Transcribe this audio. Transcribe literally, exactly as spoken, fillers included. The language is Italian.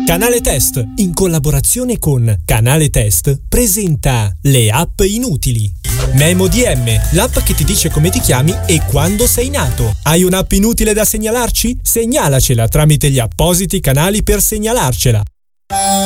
Canale Test, in collaborazione con Canale Test, presenta le app inutili. Memo D M, l'app che ti dice come ti chiami e quando sei nato. Hai un'app inutile da segnalarci? Segnalacela tramite gli appositi canali per segnalarcela.